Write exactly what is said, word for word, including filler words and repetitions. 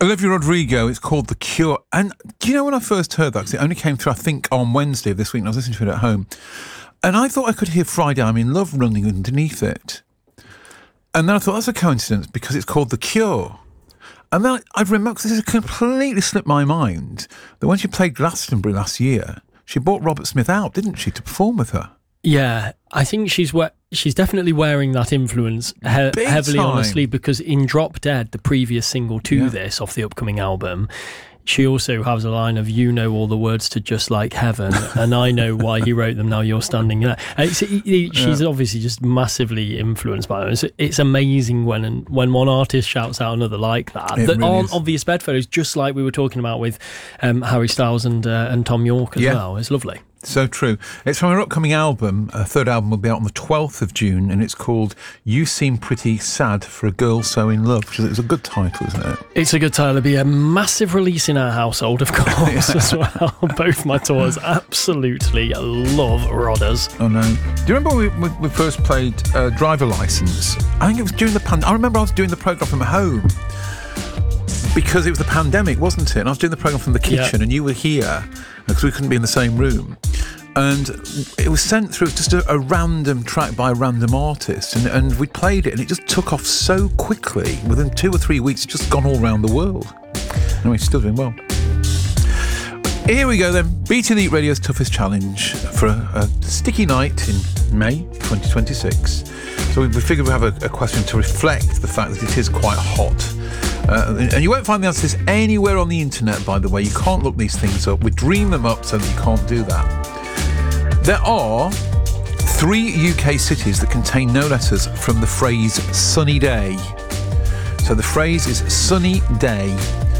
Olivia Rodrigo, it's called The Cure. And do you know when I first heard that? Because it only came through, I think, on Wednesday of this week, and I was listening to it at home. And I thought I could hear Friday I'm in Love running underneath it. And then I thought, that's a coincidence because it's called The Cure. And then I, I remember, because this has completely slipped my mind, that when she played Glastonbury last year, she brought Robert Smith out, didn't she, to perform with her? Yeah, I think she's we- she's definitely wearing that influence he- heavily time. on her sleeve, because in Drop Dead, the previous single to Yeah. this off the upcoming album, she also has a line of, you know all the words to Just Like Heaven, and I know why he wrote them, now you're standing there. And it's, it, it, she's Yeah. obviously just massively influenced by them. It's, it's amazing when when one artist shouts out another like that, It that really aren't is. obvious bedfellows, just like we were talking about with um, Harry Styles and uh, and Tom York as Yeah. well. It's lovely. So true. It's from her upcoming album. Her third album will be out on the twelfth of June, and it's called You Seem Pretty Sad for a Girl So in Love, which is a good title, isn't it? It's a good title. It'll be a massive release in our household, of course, as well. Both my tours absolutely love Rodders. Oh, no. Do you remember when we, we first played uh, Driver Licence? I think it was during the pandemic. I remember I was doing the programme from home because it was the pandemic, wasn't it? And I was doing the programme from the kitchen, Yeah. and you were here because we couldn't be in the same room. And it was sent through just a, a random track by a random artist, and, and we played it, and it just took off so quickly. Within two or three weeks, it's just gone all around the world. Anyway, still doing well. Here we go then. Beat Elite Radio's toughest challenge for a, a sticky night in May twenty twenty-six. So we, we figured we'd have a, a question to reflect the fact that it is quite hot. Uh, and, and you won't find the answers anywhere on the internet, by the way. You can't look these things up. We dream them up so that you can't do that. There are three U K cities that contain no letters from the phrase sunny day. So the phrase is sunny day